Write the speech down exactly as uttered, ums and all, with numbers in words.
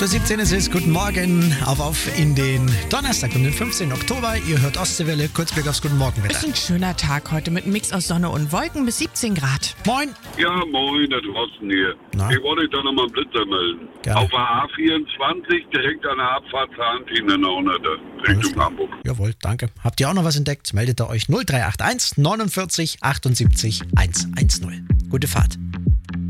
acht Uhr siebzehn ist es. Guten Morgen. Auf, auf in den Donnerstag, um den fünfzehnten Oktober. Ihr hört Ostseewelle. Kurzblick aufs Guten Morgenwetter. Ist ein schöner Tag heute mit einem Mix aus Sonne und Wolken bis siebzehn Grad. Moin. Ja, moin, der Thorsten hier. Na? Ich wollte euch da nochmal einen Blitzer melden. Gerne. Auf der A vierundzwanzig, direkt an der Abfahrt Zahntin in der hundert Richtung Hamburg. Jawohl, danke. Habt ihr auch noch was entdeckt? Meldet ihr euch null drei acht eins neunundvierzig achtundsiebzig hundertzehn. Gute Fahrt.